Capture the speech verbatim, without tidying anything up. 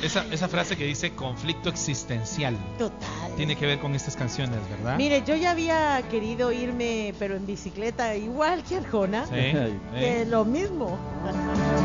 esa, esa frase que dice conflicto existencial. Total. Tiene que ver con estas canciones, ¿verdad? Mire, yo ya había querido irme, pero en bicicleta, igual que Arjona, Sí. que lo mismo.